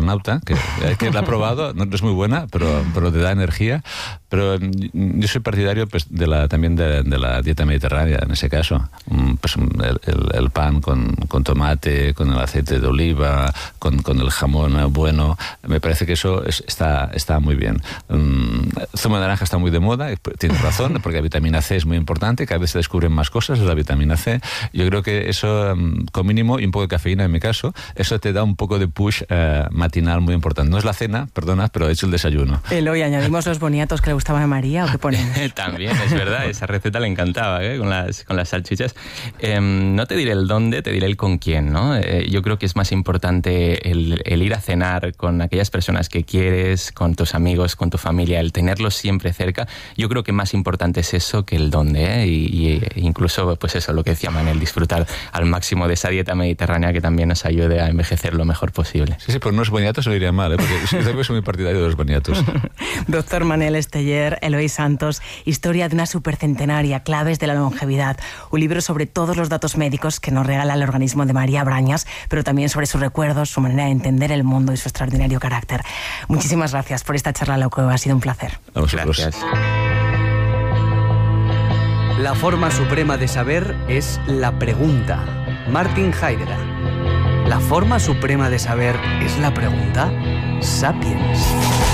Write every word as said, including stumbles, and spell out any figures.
astronauta, que, que la he probado, no es muy buena, pero, pero te da energía. Pero yo soy partidario pues, de la, también de, de la dieta mediterránea, en ese caso. Pues, el, el, el pan con, con tomate, con el aceite de oliva, con, con el jamón bueno, me parece que eso es, está, está muy bien. Um, zumo de naranja está muy de moda, tienes razón, porque la vitamina C es muy importante, cada vez se descubren más cosas de la vitamina C. Yo creo que eso, um, con mínimo y un poco de cafeína en mi caso, eso te da un poco de push uh, matinal muy importante. No es la cena, perdona, pero he hecho el desayuno. Eloy, ¿añadimos los boniatos que le gustaban a María o qué ponemos? También, es verdad, esa receta le encantaba, ¿eh? con, las, con las salchichas. Eh, no te diré el dónde, te diré el con quién, ¿no? Eh, yo creo que es más importante el, el ir a cenar con aquellas personas que quieres, con tus amigos, con tu familia, el tenerlos siempre cerca. Yo creo que más importante es eso que el dónde, ¿eh? Y, y incluso, pues eso, lo que decía Manel, disfrutar al máximo de esa dieta mediterránea que también nos ayude a envejecer lo mejor posible. Sí, sí, pero unos boniatos lo iría mal, ¿eh? Porque yo también soy muy partidario de los boniatos. Doctor Manel Esteller, Eloy Santos, Historia de una supercentenaria, claves de la longevidad, un libro sobre todos los datos médicos que nos regala el organismo de María Brañas, pero también sobre sus recuerdos, su manera de entender el mundo y su extraordinario carácter. Muchísimas gracias por esta charla, loco, ha sido un placer. A vosotros. Gracias. La forma suprema de saber es la pregunta. Martin Heidegger. ¿La forma suprema de saber es la pregunta? Sapiens.